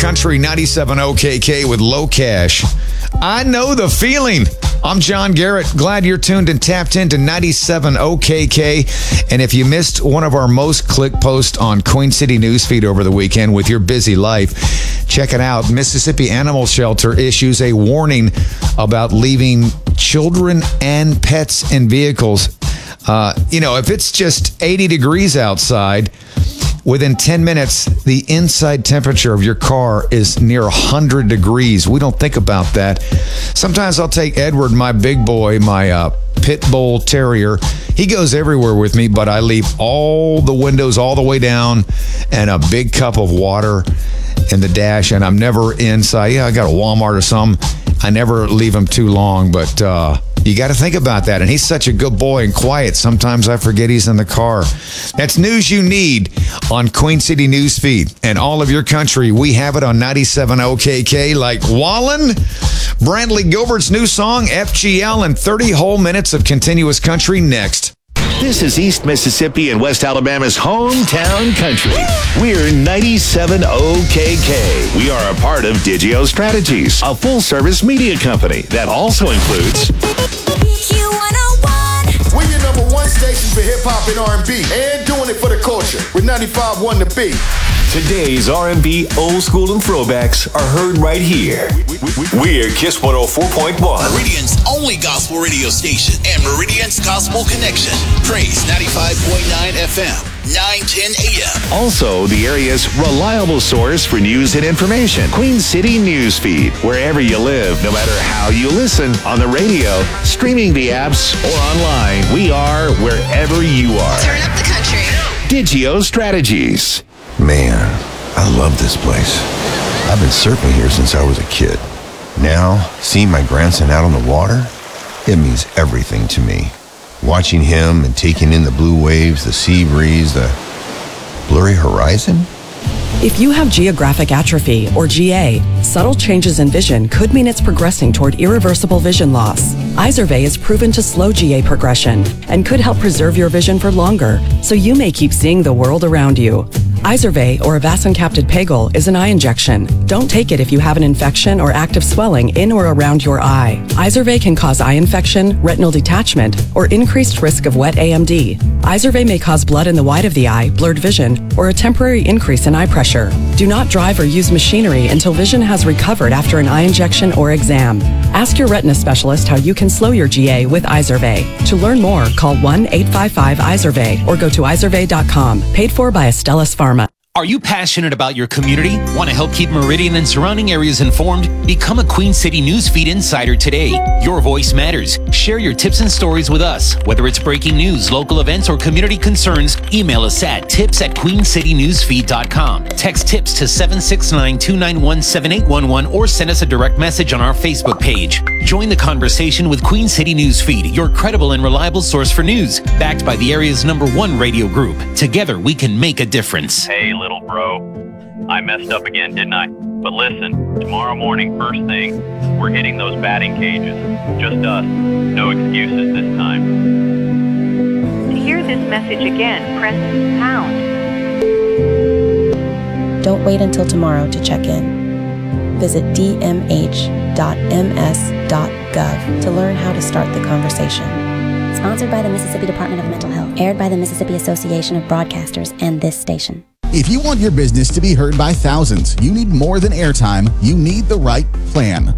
country, 97 OKK with Low Cash. I know the feeling. I'm John Garrett. Glad you're tuned and tapped into 97 OKK. And if you missed one of our most clicked posts on Queen City Newsfeed over the weekend with your busy life, check it out. Mississippi Animal Shelter issues a warning about leaving children and pets in vehicles. If it's just 80 degrees outside, within 10 minutes, the inside temperature of your car is near 100 degrees. We don't think about that. Sometimes I'll take Edward, my big boy, my pit bull terrier. He goes everywhere with me, but I leave all the windows all the way down and a big cup of water in the dash, and I'm never inside. Yeah, I got a Walmart or something. I never leave him too long, but you got to think about that. And he's such a good boy and quiet. Sometimes I forget he's in the car. That's news you need on Queen City Newsfeed and all of your country. We have it on 97 OKK like Wallen. Brantley Gilbert's new song, FGL, and 30 whole minutes of continuous country next. This is East Mississippi and West Alabama's hometown country. We're 97 OKK. We are a part of Digio Strategies, a full-service media company that also includes Q101. We're your number one station for hip-hop and R&B and doing it for the culture with 95.1 The Beat. Today's R&B, old school, and throwbacks are heard right here. We're Kiss 104.1. Meridian's only gospel radio station and Meridian's Gospel Connection. Praise 95.9 FM, 910 AM. Also, the area's reliable source for news and information. Queen City Newsfeed. Wherever you live, no matter how you listen, on the radio, streaming the apps, or online, we are wherever you are. Turn up the country. Digio Strategies. Man, I love this place. I've been surfing here since I was a kid. Now, seeing my grandson out on the water, it means everything to me. Watching him and taking in the blue waves, the sea breeze, the blurry horizon. If you have geographic atrophy, or GA, subtle changes in vision could mean it's progressing toward irreversible vision loss. Izervay is proven to slow GA progression and could help preserve your vision for longer, so you may keep seeing the world around you. Izervay, or avacincaptad pegol, is an eye injection. Don't take it if you have an infection or active swelling in or around your eye. Izervay can cause eye infection, retinal detachment, or increased risk of wet AMD. Izervay may cause blood in the white of the eye, blurred vision, or a temporary increase in eye pressure. Do not drive or use machinery until vision has recovered after an eye injection or exam. Ask your retina specialist how you can slow your GA with Izervay. To learn more, call 1-855-IZERVAY or go to izervay.com. Paid for by Astellas Pharma. Are you passionate about your community? Want to help keep Meridian and surrounding areas informed? Become a Queen City Newsfeed insider today. Your voice matters. Share your tips and stories with us. Whether it's breaking news, local events, or community concerns, email us at tips@queencitynewsfeed.com. Text tips to 769-291-7811 or send us a direct message on our Facebook page. Join the conversation with Queen City Newsfeed, your credible and reliable source for news, backed by the area's #1 radio group. Together, we can make a difference. Hey, little bro. I messed up again, didn't I? But listen, tomorrow morning, first thing, we're hitting those batting cages. Just us. No excuses this time. To hear this message again, press pound. Don't wait until tomorrow to check in. Visit dmh.ms.gov to learn how to start the conversation. Sponsored by the Mississippi Department of Mental Health. Aired by the Mississippi Association of Broadcasters and this station. If you want your business to be heard by thousands, you need more than airtime. You need the right plan.